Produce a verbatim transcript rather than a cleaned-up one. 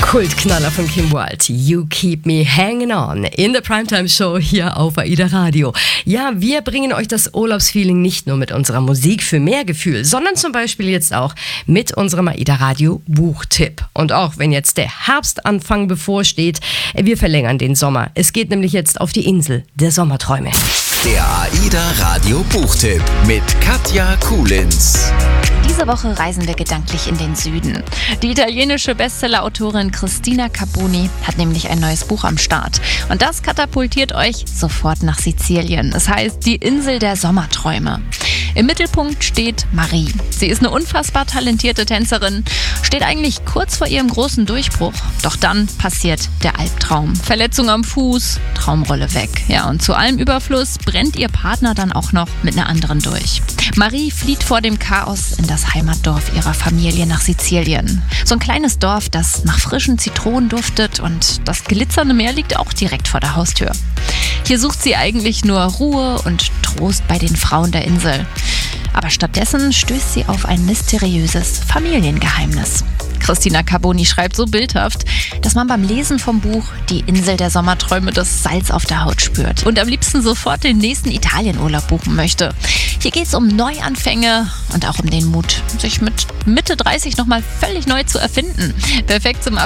Kultknaller von Kim Wilde, You Keep Me Hanging On, in der Primetime-Show hier auf AIDA Radio. Ja, wir bringen euch das Urlaubsfeeling nicht nur mit unserer Musik für mehr Gefühl, sondern zum Beispiel jetzt auch mit unserem AIDA Radio Buchtipp. Und auch wenn jetzt der Herbstanfang bevorsteht, wir verlängern den Sommer. Es geht nämlich jetzt auf die Insel der Sommerträume. Der AIDA Radio Buchtipp mit Katja Kulins. Diese Woche reisen wir gedanklich in den Süden. Die italienische Bestseller-Autorin Cristina Cabuni hat nämlich ein neues Buch am Start. Und das katapultiert euch sofort nach Sizilien. Es heißt Die Insel der Sommerträume. Im Mittelpunkt steht Marie. Sie ist eine unfassbar talentierte Tänzerin, steht eigentlich kurz vor ihrem großen Durchbruch. Doch dann passiert der Albtraum. Verletzung am Fuß, Traumrolle weg. Ja, und zu allem Überfluss brennt ihr Partner dann auch noch mit einer anderen durch. Marie flieht vor dem Chaos in das Heimatdorf ihrer Familie nach Sizilien. So ein kleines Dorf, das nach frischen Zitronen duftet, und das glitzernde Meer liegt auch direkt vor der Haustür. Hier sucht sie eigentlich nur Ruhe und Trost bei den Frauen der Insel. Aber stattdessen stößt sie auf ein mysteriöses Familiengeheimnis. Cristina Cabuni schreibt so bildhaft, dass man beim Lesen vom Buch Die Insel der Sommerträume das Salz auf der Haut spürt und am liebsten sofort den nächsten Italienurlaub buchen möchte. Hier geht es um Neuanfänge und auch um den Mut, sich mit Mitte dreißig nochmal völlig neu zu erfinden. Perfekt zum